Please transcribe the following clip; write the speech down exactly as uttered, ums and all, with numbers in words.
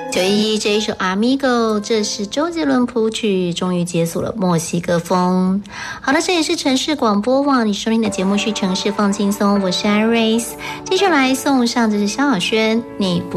九一一这一首 Amigo， 这是周杰伦谱曲，终于解锁了墨西哥风。好了，这也是城市广播网，你收听的节目是城市放轻松，我是 Iris， 接下来送上这是萧亚轩，你不